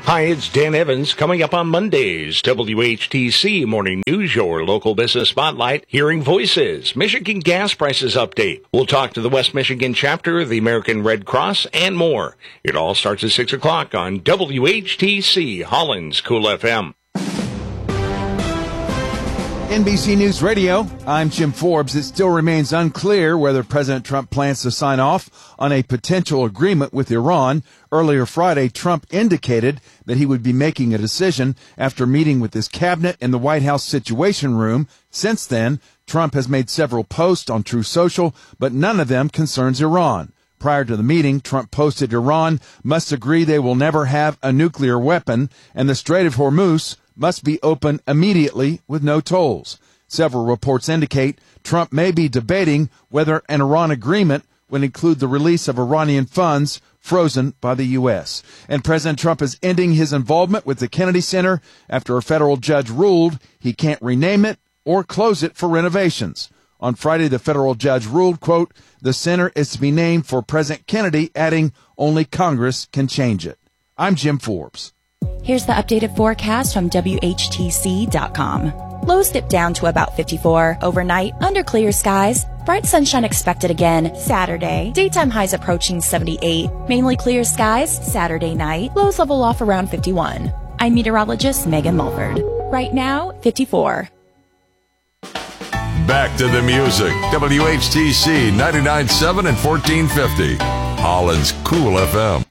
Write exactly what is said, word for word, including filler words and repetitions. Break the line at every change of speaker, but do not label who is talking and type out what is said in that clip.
Hi, it's Dan Evans. Coming up on Mondays, W H T C Morning News, your local business spotlight, Hearing Voices, Michigan gas prices update. We'll talk to the West Michigan chapter of the American Red Cross and more. It all starts at six o'clock on W H T C, Holland's Cool F M.
N B C News Radio, I'm Jim Forbes. It still remains unclear whether President Trump plans to sign off on a potential agreement with Iran. Earlier Friday, Trump indicated that he would be making a decision after meeting with his cabinet in the White House Situation Room. Since then, Trump has made several posts on Truth Social, but none of them concerns Iran. Prior to the meeting, Trump posted Iran must agree they will never have a nuclear weapon, and the Strait of Hormuz must be open immediately with no tolls. Several reports indicate Trump may be debating whether an Iran agreement would include the release of Iranian funds frozen by the U S. And President Trump is ending his involvement with the Kennedy Center after a federal judge ruled he can't rename it or close it for renovations. On Friday, the federal judge ruled, quote, the center is to be named for President Kennedy, adding only Congress can change it. I'm Jim Forbes.
Here's the updated forecast from W H T C dot com. Lows dip down to about fifty-four. Overnight, under clear skies. Bright sunshine expected again Saturday. Daytime highs approaching seventy-eight. Mainly clear skies Saturday night. Lows level off around fifty-one. I'm meteorologist Megan Mulford. Right now, fifty-four.
Back to the music. W H T C ninety-nine point seven and fourteen fifty. Holland's Cool F M.